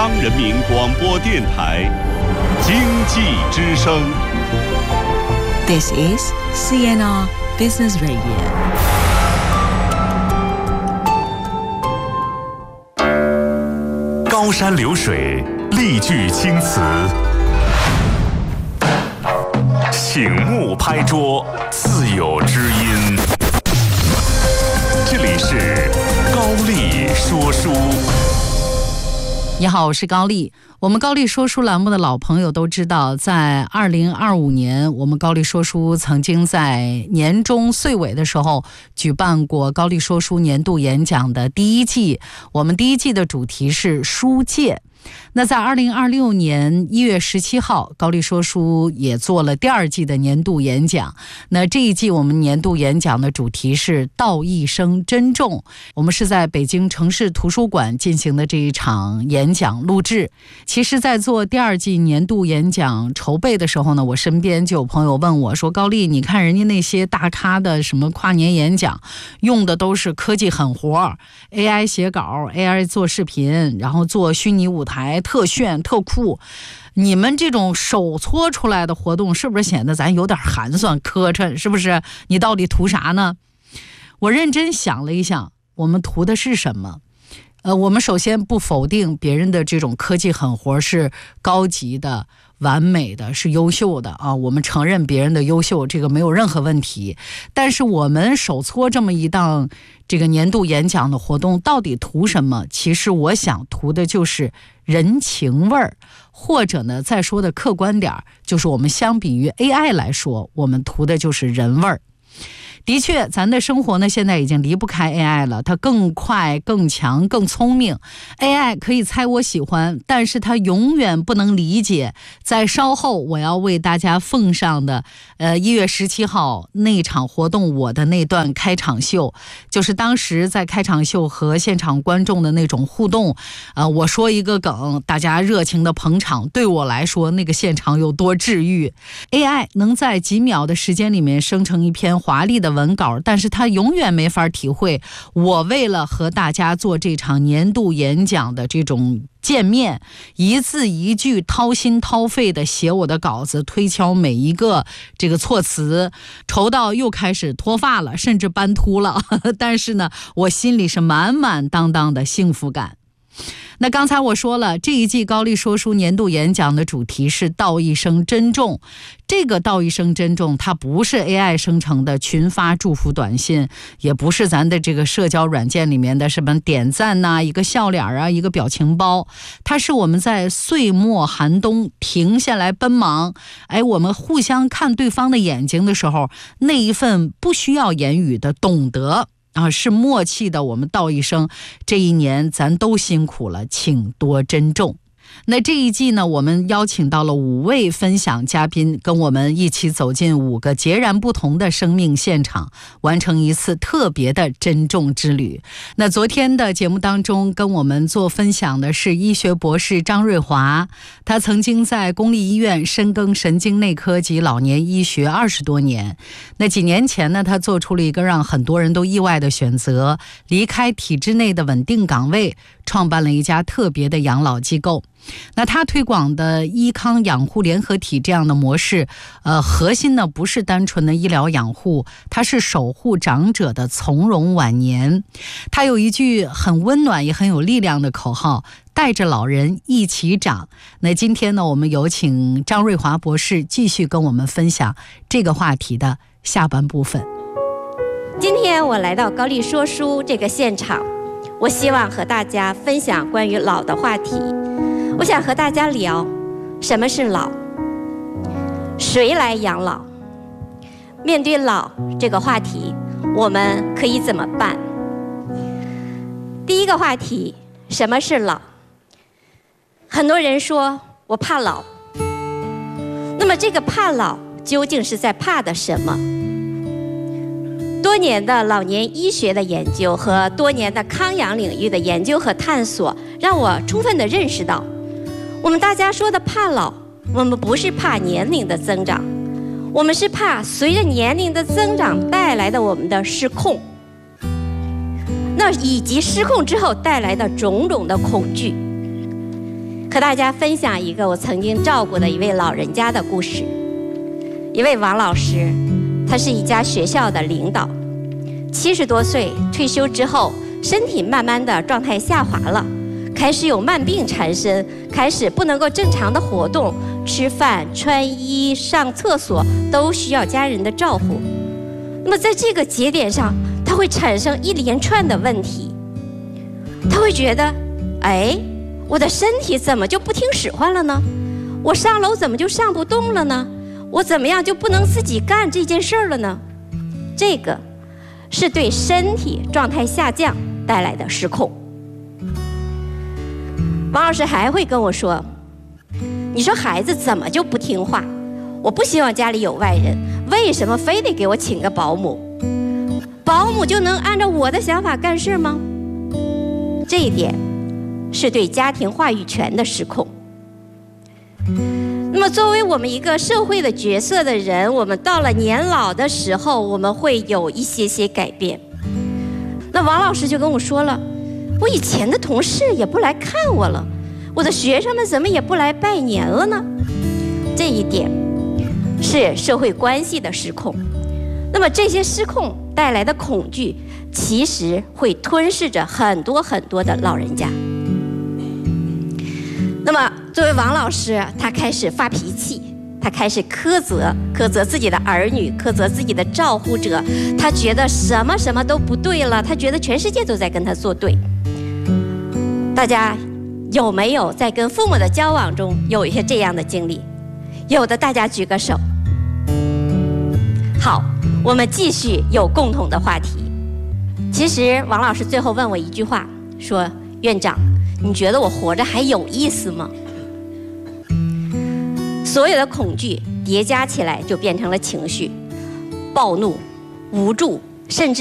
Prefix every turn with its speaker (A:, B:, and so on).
A: 央人民广播电台经济之声。
B: This is CNR Business Radio。
C: 高山流水，丽句青词，醒目拍桌，自有知音。这里是高丽说书。
D: 你好，我是高丽。我们高丽说书栏目的老朋友都知道，在2025年，我们高丽说书曾经在年终岁尾的时候举办过高丽说书年度演讲的第一季。我们第一季的主题是书界。那在2026年1月17号，高丽说书也做了第二季的年度演讲。那这一季我们年度演讲的主题是道一生珍重。我们是在北京城市图书馆进行的这一场演讲录制。其实在做第二季年度演讲筹备的时候呢，我身边就有朋友问我说，高丽，你看人家那些大咖的什么跨年演讲用的都是科技狠活， AI 写稿， AI 做视频，然后做虚拟舞台，特炫特酷，你们这种手搓出来的活动是不是显得咱有点寒酸磕碜？是不是？你到底图啥呢？我认真想了一想，我们图的是什么？我们首先不否定别人的这种科技狠活是高级的、完美的，是优秀的啊，我们承认别人的优秀，这个没有任何问题。但是我们手搓这么一档这个年度演讲的活动，到底图什么？其实我想图的就是人情味儿，或者呢，再说的客观点，就是我们相比于 AI 来说，我们图的就是人味儿。的确，咱的生活呢，现在已经离不开 AI 了，它更快、更强、更聪明。AI 可以猜我喜欢，但是它永远不能理解。在稍后我要为大家奉上的1月17号那场活动，我的那段开场秀，就是当时在开场秀和现场观众的那种互动。我说一个梗，大家热情的捧场，对我来说那个现场有多治愈。AI 能在几秒的时间里面生成一篇华丽的文稿，但是他永远没法体会我为了和大家做这场年度演讲的这种见面，一字一句掏心掏肺的写我的稿子，推敲每一个这个措辞，愁到又开始脱发了，甚至斑秃了。但是呢，我心里是满满当当的幸福感。那刚才我说了，这一季高丽说书年度演讲的主题是道一生珍重。这个道一生珍重，它不是 AI 生成的群发祝福短信，也不是咱的这个社交软件里面的什么点赞呐、一个笑脸啊、一个表情包，它是我们在岁末寒冬停下来奔忙，我们互相看对方的眼睛的时候，那一份不需要言语的懂得是默契的，我们道一声，这一年咱都辛苦了，请多珍重。那这一季呢，我们邀请到了5位分享嘉宾，跟我们一起走进5个截然不同的生命现场，完成一次特别的珍重之旅。那昨天的节目当中跟我们做分享的是医学博士张瑞华，他曾经在公立医院深耕神经内科及老年医学20多年。那几年前呢，他做出了一个让很多人都意外的选择，离开体制内的稳定岗位，创办了一家特别的养老机构。那他推广的医康养护联合体这样的模式，核心呢不是单纯的医疗养护，它是守护长者的从容晚年。他有一句很温暖也很有力量的口号，带着老人一起长。那今天呢，我们有请张瑞华博士继续跟我们分享这个话题的下半部分。
E: 今天我来到高丽说书这个现场，我希望和大家分享关于老的话题。我想和大家聊什么是老，谁来养老，面对老这个话题我们可以怎么办。第一个话题，什么是老？很多人说我怕老，那么这个怕老究竟是在怕的什么？多年的老年医学的研究和多年的康养领域的研究和探索，让我充分地认识到，我们大家说的怕老，我们不是怕年龄的增长，我们是怕随着年龄的增长带来的我们的失控，那以及失控之后带来的种种的恐惧。 和大家分享一个我曾经照顾的一位老人家的故事。一位王老师，他是一家学校的领导，70多岁退休之后，身体慢慢的状态下滑了，开始有慢病缠身，开始不能够正常的活动，吃饭、穿衣、上厕所都需要家人的照顾。那么在这个节点上，他会产生一连串的问题。他会觉得，我的身体怎么就不听使唤了呢？我上楼怎么就上不动了呢？我怎么样就不能自己干这件事儿了呢？这个是对身体状态下降带来的失控。王老师还会跟我说，你说孩子怎么就不听话？我不希望家里有外人，为什么非得给我请个保姆？保姆就能按照我的想法干事吗？这一点是对家庭话语权的失控。那么作为我们一个社会的角色的人，我们到了年老的时候，我们会有一些改变。那王老师就跟我说了，我以前的同事也不来看我了，我的学生们怎么也不来拜年了呢？这一点是社会关系的失控。那么这些失控带来的恐惧，其实会吞噬着很多的老人家。那么作为王老师，他开始发脾气，他开始苛责自己的儿女，苛责自己的照护者，他觉得什么都不对了，他觉得全世界都在跟他作对。大家有没有在跟父母的交往中有一些这样的经历？有的大家举个手。好，我们继续有共同的话题。其实王老师最后问我一句话，说院长，你觉得我活着还有意思吗？所有的恐惧叠加起来就变成了情绪，暴怒、无助，甚至